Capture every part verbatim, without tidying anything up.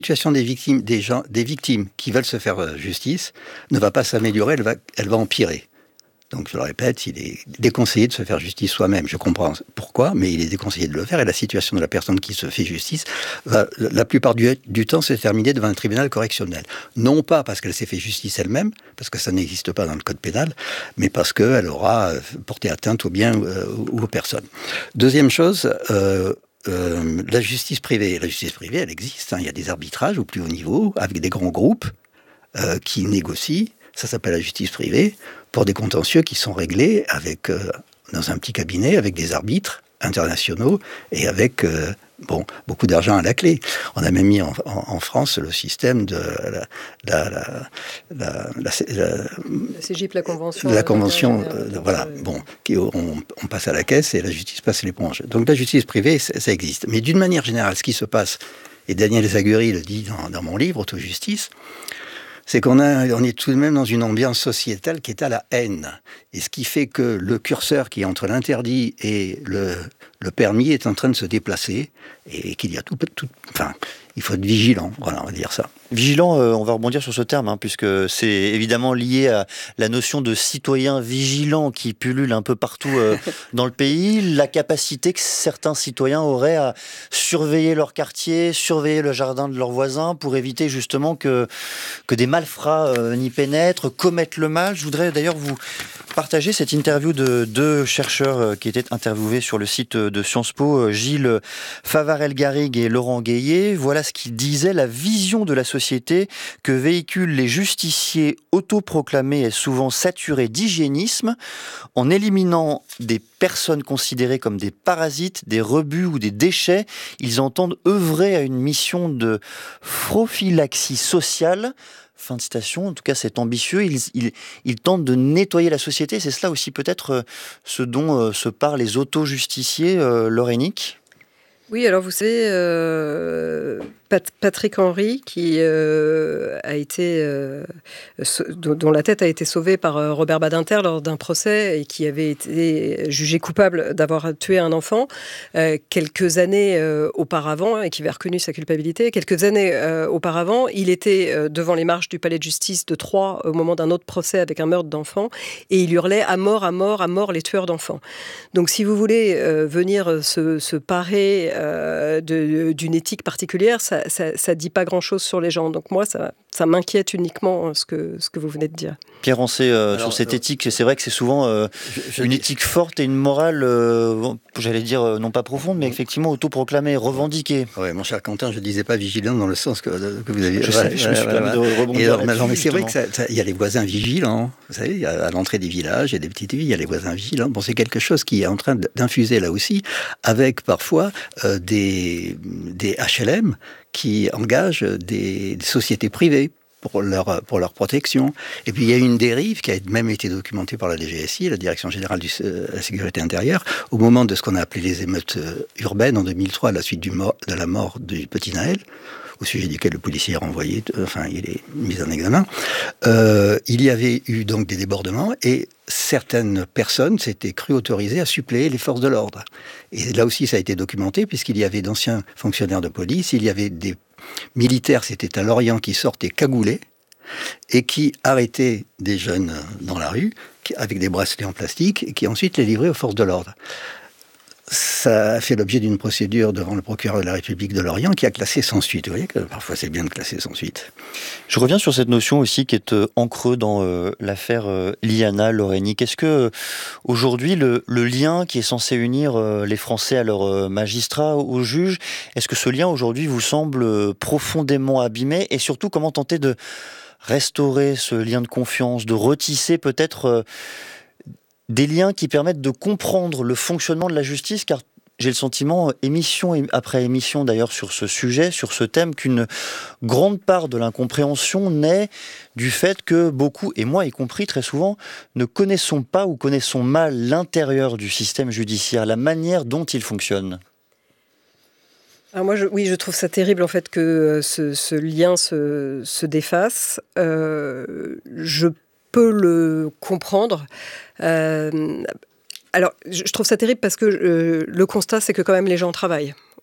situation des victimes, des gens, des victimes qui veulent se faire justice ne va pas s'améliorer, elle va, elle va empirer. Donc, je le répète, il est déconseillé de se faire justice soi-même. Je comprends pourquoi, mais il est déconseillé de le faire. Et la situation de la personne qui se fait justice va, la plupart du, du temps, se terminer devant un tribunal correctionnel. Non pas parce qu'elle s'est fait justice elle-même, parce que ça n'existe pas dans le code pénal, mais parce qu'elle aura porté atteinte aux biens euh, ou aux personnes. Deuxième chose, euh, euh, la justice privée. La justice privée, elle existe. Hein. Il y a des arbitrages au plus haut niveau, avec des grands groupes euh, qui négocient. Ça s'appelle la justice privée, pour des contentieux qui sont réglés avec, euh, dans un petit cabinet avec des arbitres internationaux et avec euh, bon, beaucoup d'argent à la clé. On a même mis en, en, en France le système de la, la, la, la, la, la, la C J I P, la convention. La convention, euh, voilà, bon, qui, on, on passe à la caisse et la justice passe l'éponge. Donc la justice privée, ça, ça existe. Mais d'une manière générale, ce qui se passe, et Daniel Zaguri le dit dans, dans mon livre, Autojustice, c'est qu'on a, on est tout de même dans une ambiance sociétale qui est à la haine. Et ce qui fait que le curseur qui est entre l'interdit et le, le permis est en train de se déplacer et qu'il y a tout, tout, enfin, il faut être vigilant, voilà, on va dire ça. Vigilant, euh, on va rebondir sur ce terme, hein, puisque c'est évidemment lié à la notion de citoyen vigilant qui pullule un peu partout euh, dans le pays, la capacité que certains citoyens auraient à surveiller leur quartier, surveiller le jardin de leurs voisins pour éviter justement que, que des malfrats euh, n'y pénètrent, commettent le mal. Je voudrais d'ailleurs vous partager cette interview de deux chercheurs qui étaient interviewés sur le site de Sciences Po, Gilles Favarel-Garrigue et Laurent Guéhier. Voilà ce qu'ils disaient: la vision de la société que véhiculent les justiciers autoproclamés est souvent saturée d'hygiénisme. En éliminant des personnes considérées comme des parasites, des rebuts ou des déchets, ils entendent œuvrer à une mission de prophylaxie sociale. Fin de citation. En tout cas, c'est ambitieux. Ils, ils, ils tentent de nettoyer la société. C'est cela aussi peut-être euh, ce dont euh, se parlent les auto-justiciers, euh, Laure Hennick. Oui, alors vous savez, euh, Pat- Patrick Henry, qui euh, a été, euh, so, dont la tête a été sauvée par euh, Robert Badinter lors d'un procès et qui avait été jugé coupable d'avoir tué un enfant euh, quelques années euh, auparavant et qui avait reconnu sa culpabilité. Quelques années euh, auparavant, il était euh, devant les marches du palais de justice de Troyes au moment d'un autre procès avec un meurtre d'enfant et il hurlait à mort, à mort, à mort les tueurs d'enfants. Donc, si vous voulez euh, venir se, se parer euh, de, d'une éthique particulière, ça ça, ça dit pas grand-chose sur les gens. Donc moi, ça, ça m'inquiète uniquement ce que, ce que vous venez de dire. Pierre Rancé, euh, sur cette éthique, c'est vrai que c'est souvent euh, je, je une dis... éthique forte et une morale, euh, j'allais dire, euh, non pas profonde, mais effectivement autoproclamée, revendiquée. Oui, mon cher Quentin, je ne disais pas vigilant dans le sens que, que vous aviez... Je, sais, ouais, je ouais, me suis ouais, permis ouais. de rebondir alors, mais, mais c'est vrai qu'il y a les voisins vigilants. Vous savez, y a, à l'entrée des villages, il y a des petites villes, il y a les voisins vigilants. Bon, c'est quelque chose qui est en train d'infuser là aussi, avec parfois euh, des, des H L M qui engagent des, des sociétés privées pour leur, pour leur protection. Et puis il y a une dérive qui a même été documentée par la D G S I, la Direction Générale de la Sécurité Intérieure, au moment de ce qu'on a appelé les émeutes urbaines en deux mille trois, à la suite du mort, de la mort du petit Naël, au sujet duquel le policier est renvoyé, enfin il est mis en examen. Euh, il y avait eu donc des débordements et certaines personnes s'étaient crues autorisées à suppléer les forces de l'ordre. Et là aussi ça a été documenté puisqu'il y avait d'anciens fonctionnaires de police, il y avait des militaires, c'était à Lorient, qui sortaient cagoulés et qui arrêtaient des jeunes dans la rue avec des bracelets en plastique et qui ensuite les livraient aux forces de l'ordre. Ça a fait l'objet d'une procédure devant le procureur de la République de Lorient qui a classé sans suite. Vous voyez que parfois c'est bien de classer sans suite. Je reviens sur cette notion aussi qui est euh, en creux dans euh, l'affaire euh, Liana, Laure Hennick. Est-ce que euh, aujourd'hui le, le lien qui est censé unir euh, les Français à leurs euh, magistrats, aux juges, est-ce que ce lien aujourd'hui vous semble euh, profondément abîmé et surtout comment tenter de restaurer ce lien de confiance, de retisser peut-être euh, des liens qui permettent de comprendre le fonctionnement de la justice, car j'ai le sentiment, émission après émission d'ailleurs sur ce sujet, sur ce thème, qu'une grande part de l'incompréhension naît du fait que beaucoup, et moi y compris très souvent, ne connaissons pas ou connaissons mal l'intérieur du système judiciaire, la manière dont il fonctionne. Alors moi, je, oui, je trouve ça terrible en fait que ce, ce lien se, se défasse. Euh, je peux le comprendre. Euh, alors, je trouve ça terrible parce que euh, le constat, c'est que quand même les gens travaillent.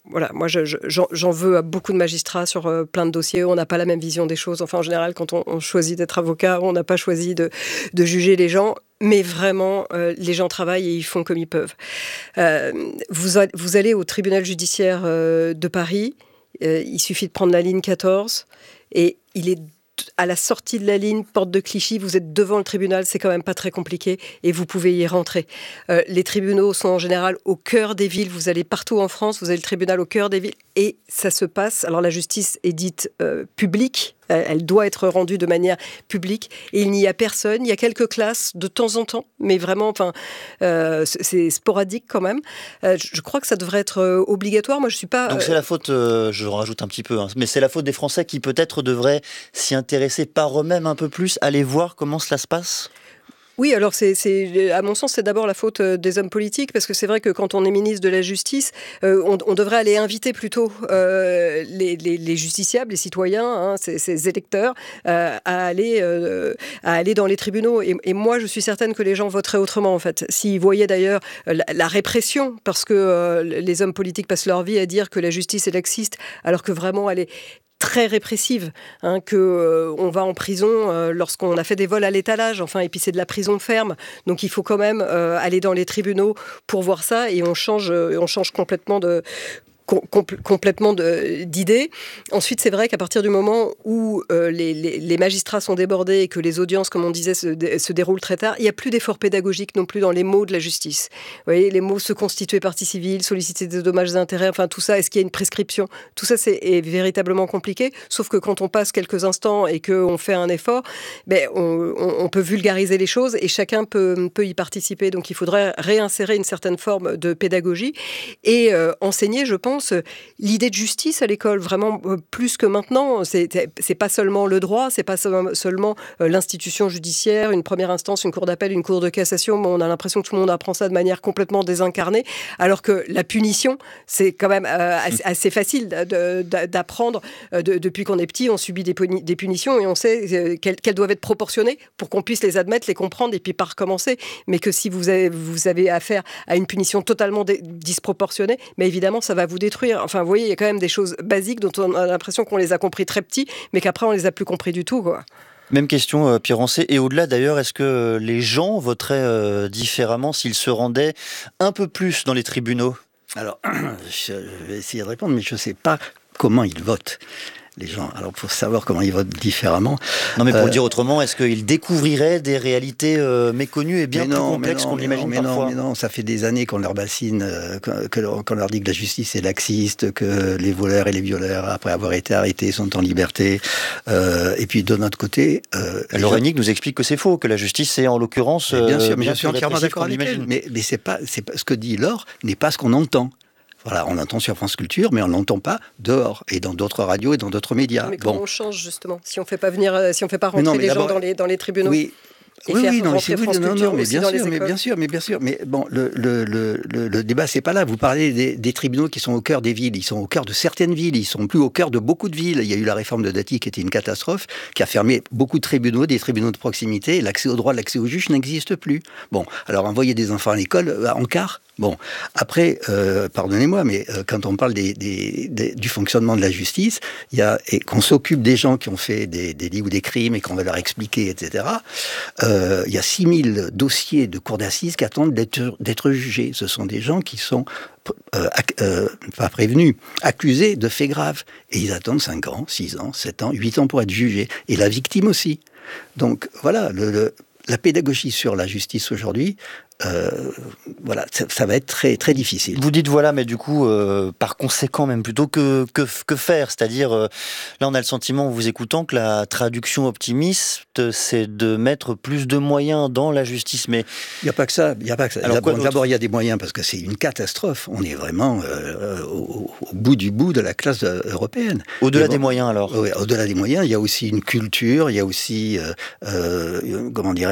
voilà, moi je, je, j'en, j'en veux à beaucoup de magistrats sur euh, plein de dossiers. On n'a pas la même vision des choses. Enfin, en général, quand on, on choisit d'être avocat, on n'a pas choisi de, de juger les gens. Mais vraiment, euh, les gens travaillent et ils font comme ils peuvent. Euh, vous, a, vous allez au tribunal judiciaire euh, de Paris. Euh, il suffit de prendre la ligne quatorze et il est à la sortie de la ligne, porte de Clichy, vous êtes devant le tribunal, c'est quand même pas très compliqué et vous pouvez y rentrer. Euh, les tribunaux sont en général au cœur des villes, vous allez partout en France, vous avez le tribunal au cœur des villes et ça se passe. Alors la justice est dite euh, publique, elle doit être rendue de manière publique et il n'y a personne. Il y a quelques classes de temps en temps, mais vraiment, enfin, euh, c'est sporadique quand même. Euh, je crois que ça devrait être euh, obligatoire. Moi, je suis pas. Donc c'est la faute, euh, je rajoute un petit peu, hein, mais c'est la faute des Français qui peut-être devraient s'y intéresser par eux-mêmes un peu plus, aller voir comment cela se passe. Oui, alors c'est, c'est, à mon sens, c'est d'abord la faute des hommes politiques, parce que c'est vrai que quand on est ministre de la Justice, euh, on, on devrait aller inviter plutôt euh, les, les, les justiciables, les citoyens, hein, ces, ces électeurs, euh, à, aller, euh, à aller dans les tribunaux. Et, et moi, je suis certaine que les gens voteraient autrement, en fait. S'ils voyaient d'ailleurs la, la répression, parce que euh, les hommes politiques passent leur vie à dire que la justice est laxiste, alors que vraiment elle est très répressive, hein, que euh, on va en prison euh, lorsqu'on a fait des vols à l'étalage, enfin, et puis c'est de la prison ferme, donc il faut quand même euh, aller dans les tribunaux pour voir ça, et on change, euh, on change complètement de Com- complètement de, d'idées. Ensuite, c'est vrai qu'à partir du moment où euh, les, les, les magistrats sont débordés et que les audiences, comme on disait, se, dé, se déroulent très tard, il n'y a plus d'efforts pédagogiques non plus dans les mots de la justice. Vous voyez, les mots se constituer partie civile, solliciter des dommages et intérêts, enfin tout ça, est-ce qu'il y a une prescription ? Tout ça, c'est est véritablement compliqué, sauf que quand on passe quelques instants et qu'on fait un effort, ben, on, on, on peut vulgariser les choses et chacun peut, peut y participer. Donc il faudrait réinsérer une certaine forme de pédagogie et euh, enseigner, je pense, l'idée de justice à l'école, vraiment plus que maintenant. C'est, c'est pas seulement le droit, c'est pas seulement l'institution judiciaire, une première instance, une cour d'appel, une cour de cassation. Bon, on a l'impression que tout le monde apprend ça de manière complètement désincarnée, alors que la punition, c'est quand même euh, assez, assez facile de, de, d'apprendre. De, depuis qu'on est petit, on subit des, puni- des punitions et on sait qu'elles, qu'elles doivent être proportionnées pour qu'on puisse les admettre, les comprendre et puis pas recommencer. Mais que si vous avez, vous avez affaire à une punition totalement dé- disproportionnée, mais évidemment, ça va vous détruire. Enfin, vous voyez, il y a quand même des choses basiques dont on a l'impression qu'on les a compris très petits, mais qu'après, on les a plus compris du tout, quoi. Même question, euh, Pierre Rancé. Et au-delà, d'ailleurs, est-ce que les gens voteraient euh, différemment s'ils se rendaient un peu plus dans les tribunaux ? Alors, je vais essayer de répondre, mais je ne sais pas comment ils votent. Les gens. Alors, pour savoir comment ils votent différemment... Non, mais pour euh, le dire autrement, est-ce qu'ils découvriraient des réalités euh, méconnues et bien plus non, complexes non, qu'on l'imagine non, parfois ? Mais non, ça fait des années qu'on leur bassine, euh, qu'on qu leur dit que la justice est laxiste, que les voleurs et les violeurs, après avoir été arrêtés, sont en liberté. Euh, et puis, de notre côté... Euh, Alors, Rénick nous explique que c'est faux, que la justice est, en l'occurrence, mais bien sûr, mais bien je suis entièrement d'accord avec elle. Mais, mais c'est pas, c'est pas, ce que dit Laure n'est pas ce qu'on entend. Voilà, on entend sur France Culture, mais on l'entend pas dehors et dans d'autres radios et dans d'autres médias. Mais comment bon. on change justement si on fait pas venir, si on fait pas rentrer non, les gens dans les dans les tribunaux? Oui. Et oui, faire oui, non, mais, rentrer vous, France non, Culture non, mais aussi bien dans sûr, les mais écoles. bien sûr, mais bien sûr, mais bon, le, le, le, le, le débat c'est pas là. Vous parlez des, des tribunaux qui sont au cœur des villes, ils sont au cœur de certaines villes, ils sont plus au cœur de beaucoup de villes. Il y a eu la réforme de Dati qui était une catastrophe, qui a fermé beaucoup de tribunaux, des tribunaux de proximité. Et l'accès au droit, l'accès au juge n'existe plus. Bon, alors envoyer des enfants à l'école en quart. Bon, après, euh, pardonnez-moi, mais euh, quand on parle des, des, des, du fonctionnement de la justice, il y a, et qu'on s'occupe des gens qui ont fait des délits ou des crimes et qu'on va leur expliquer, et cetera, euh, il y a six mille dossiers de cour d'assises qui attendent d'être, d'être jugés. Ce sont des gens qui sont euh, euh, pas prévenus, accusés de faits graves. Et ils attendent cinq ans, six ans, sept ans, huit ans pour être jugés. Et la victime aussi. Donc voilà, le, le, la pédagogie sur la justice aujourd'hui, Euh, voilà, ça, ça va être très très difficile. Vous dites voilà, mais du coup, euh, par conséquent, même plutôt que que, que faire, c'est-à-dire, euh, là, on a le sentiment, en vous écoutant, que la traduction optimiste, c'est de mettre plus de moyens dans la justice. Mais il n'y a pas que ça. Il y a pas que ça. Alors, d'abord, quoi d'abord, il y a des moyens parce que c'est une catastrophe. On est vraiment euh, au, au bout du bout de la classe européenne. Au-delà bon, des moyens, alors. Oui, au-delà des moyens, il y a aussi une culture, il y a aussi, euh, euh, comment dirais-je,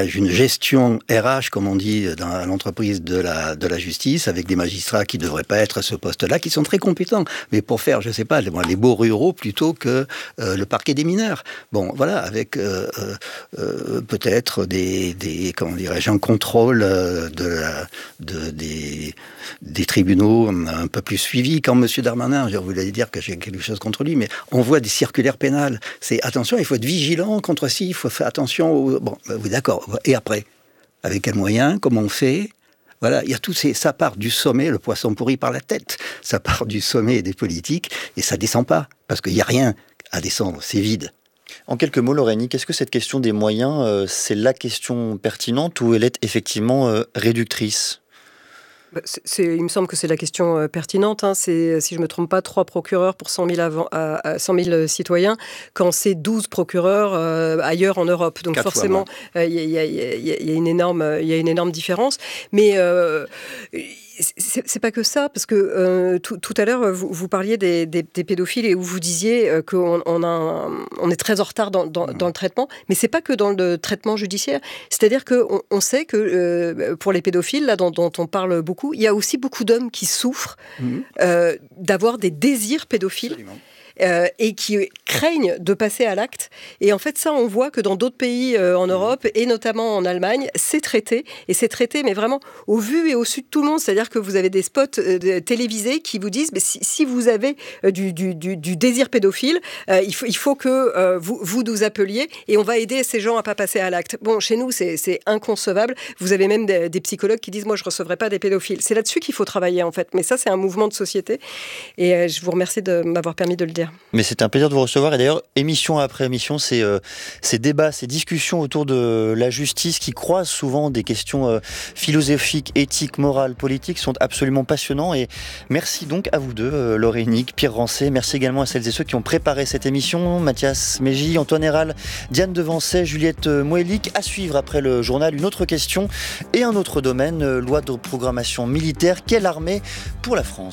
dirais-je, une gestion R H, comme on dit dans l'entreprise de la, de la justice, avec des magistrats qui ne devraient pas être à ce poste-là, qui sont très compétents, mais pour faire, je ne sais pas, les, les beaux ruraux plutôt que euh, le parquet des mineurs. Bon, voilà, avec euh, euh, peut-être des, des, comment dirais-je, un contrôle de, la, de des, des tribunaux un peu plus suivis. Quand M. Darmanin, je voulais dire que j'ai quelque chose contre lui, mais on voit des circulaires pénales. C'est attention, il faut être vigilant contre ci, il faut faire attention aux... Bon, oui, d'accord. Et après, avec quels moyens, comment on fait? Voilà, il y a tout ces, ça part du sommet, le poisson pourri par la tête. Ça part du sommet des politiques et ça descend pas parce qu'il y a rien à descendre, c'est vide. En quelques mots, Laurainik, est-ce que cette question des moyens, euh, c'est la question pertinente ou elle est effectivement euh, réductrice ? C'est, c'est, il me semble que c'est la question euh, pertinente. Hein. C'est, si je ne me trompe pas, trois procureurs pour cent mille, avant, à, à cent mille citoyens, quand c'est douze procureurs euh, ailleurs en Europe. Donc Quatre forcément, il euh, y, y, y, y a une énorme, il y a une énorme différence. Mais euh, c'est, c'est pas que ça, parce que euh, tout, tout à l'heure, vous, vous parliez des, des, des pédophiles et où vous disiez euh, qu'on on a un, on est très en retard dans, dans, dans le traitement. Mais c'est pas que dans le traitement judiciaire. C'est-à-dire qu'on on sait que euh, pour les pédophiles, là, dont, dont on parle beaucoup, il y a aussi beaucoup d'hommes qui souffrent mmh. euh, d'avoir des désirs pédophiles. Absolument. Euh, et qui craignent de passer à l'acte. Et en fait, ça, on voit que dans d'autres pays euh, en Europe, et notamment en Allemagne, c'est traité. Et c'est traité, mais vraiment au vu et au su de tout le monde. C'est-à-dire que vous avez des spots euh, télévisés qui vous disent, mais si, si vous avez euh, du, du, du, du désir pédophile, euh, il, faut, il faut que euh, vous, vous nous appeliez et on va aider ces gens à ne pas passer à l'acte. Bon, chez nous, c'est, c'est inconcevable. Vous avez même des, des psychologues qui disent, moi, je ne recevrai pas des pédophiles. C'est là-dessus qu'il faut travailler, en fait. Mais ça, c'est un mouvement de société. Et euh, je vous remercie de m'avoir permis de le dire. Mais c'est un plaisir de vous recevoir. Et d'ailleurs, émission après émission, c'est, euh, ces débats, ces discussions autour de la justice qui croisent souvent des questions euh, philosophiques, éthiques, morales, politiques sont absolument passionnants. Et merci donc à vous deux, euh, Laurainik, Pierre Rancé. Merci également à celles et ceux qui ont préparé cette émission. Mathias Mégy, Antoine Héral, Diane Devancet, Juliette Moëlic. À suivre après le journal, une autre question et un autre domaine, euh, loi de programmation militaire. Quelle armée pour la France ?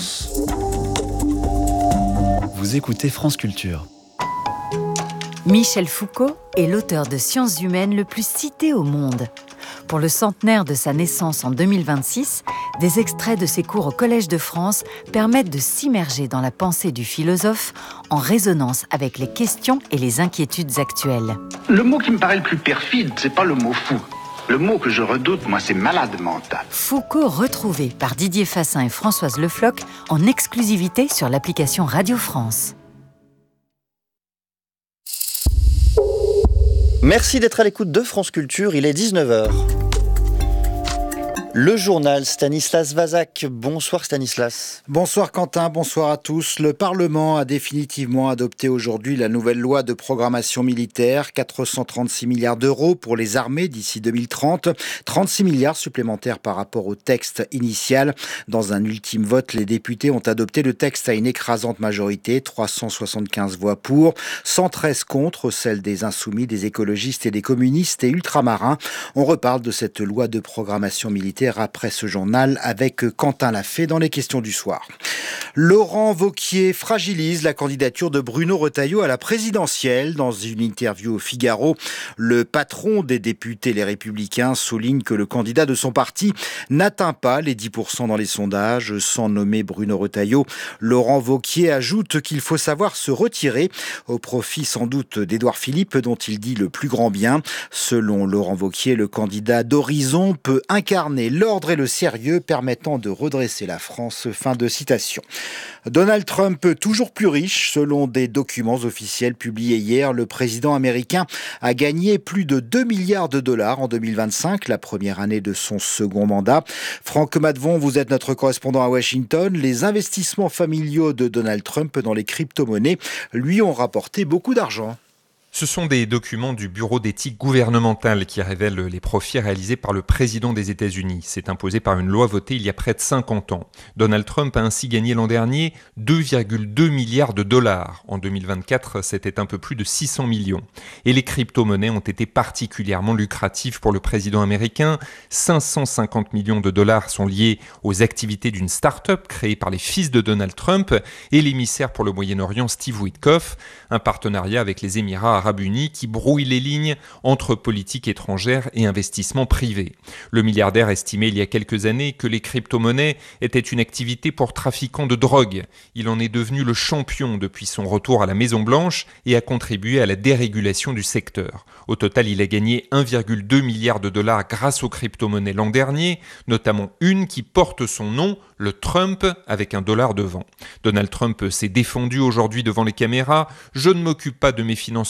Vous écoutez France Culture. Michel Foucault est l'auteur de sciences humaines le plus cité au monde. Pour le centenaire de sa naissance en deux mille vingt-six, des extraits de ses cours au Collège de France permettent de s'immerger dans la pensée du philosophe en résonance avec les questions et les inquiétudes actuelles. Le mot qui me paraît le plus perfide, c'est pas le mot fou. Le mot que je redoute, moi, c'est malade mental. Foucault retrouvé par Didier Fassin et Françoise Le Floch en exclusivité sur l'application Radio France. Merci d'être à l'écoute de France Culture, il est dix-neuf heures. Le journal Stanislas Vazak. Bonsoir Stanislas. Bonsoir Quentin, bonsoir à tous. Le Parlement a définitivement adopté aujourd'hui la nouvelle loi de programmation militaire. quatre cent trente-six milliards d'euros pour les armées d'ici deux mille trente. trente-six milliards supplémentaires par rapport au texte initial. Dans un ultime vote, les députés ont adopté le texte à une écrasante majorité. trois cent soixante-quinze voix pour, cent treize contre, celles des Insoumis, des écologistes et des communistes et ultramarins. On reparle de cette loi de programmation militaire après ce journal avec Quentin Lafay dans les questions du soir. Laurent Wauquiez fragilise la candidature de Bruno Retailleau à la présidentielle. Dans une interview au Figaro, le patron des députés Les Républicains souligne que le candidat de son parti n'atteint pas les dix pour cent dans les sondages. Sans nommer Bruno Retailleau, Laurent Wauquiez ajoute qu'il faut savoir se retirer au profit sans doute d'Édouard Philippe dont il dit le plus grand bien. Selon Laurent Wauquiez, le candidat d'Horizon peut incarner l'ordre et le sérieux permettant de redresser la France. Fin de citation. Donald Trump, toujours plus riche, selon des documents officiels publiés hier, le président américain a gagné plus de deux milliards de dollars en deux mille vingt-cinq, la première année de son second mandat. Franck Madvon, vous êtes notre correspondant à Washington. Les investissements familiaux de Donald Trump dans les crypto-monnaies lui ont rapporté beaucoup d'argent. Ce sont des documents du Bureau d'éthique gouvernementale qui révèlent les profits réalisés par le président des États-Unis. C'est imposé par une loi votée il y a près de cinquante ans. Donald Trump a ainsi gagné l'an dernier deux virgule deux milliards de dollars. En deux mille vingt-quatre, c'était un peu plus de six cents millions. Et les crypto-monnaies ont été particulièrement lucratives pour le président américain. cinq cent cinquante millions de dollars sont liés aux activités d'une start-up créée par les fils de Donald Trump et l'émissaire pour le Moyen-Orient Steve Witkoff, un partenariat avec les Émirats arabes unis qui brouille les lignes entre politique étrangère et investissement privé. Le milliardaire estimait il y a quelques années que les crypto-monnaies étaient une activité pour trafiquants de drogue. Il en est devenu le champion depuis son retour à la Maison-Blanche et a contribué à la dérégulation du secteur. Au total, il a gagné un virgule deux milliard de dollars grâce aux crypto-monnaies l'an dernier, notamment une qui porte son nom, le Trump, avec un dollar devant. Donald Trump s'est défendu aujourd'hui devant les caméras. « Je ne m'occupe pas de mes finances